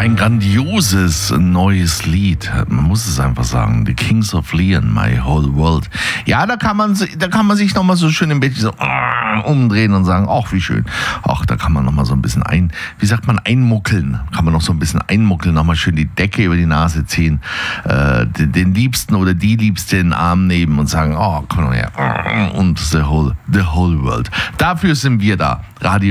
Ein grandioses neues Lied, man muss es einfach sagen. The Kings of Leon, My Whole World. Ja, da kann man sich nochmal so schön im Bett so umdrehen und sagen, ach wie schön. Ach, da kann man nochmal so ein bisschen einmuckeln. Kann man noch so ein bisschen einmuckeln, nochmal schön die Decke über die Nase ziehen, den Liebsten oder die Liebste in den Arm nehmen und sagen, oh, komm her. Und the whole world. Dafür sind wir da. Radio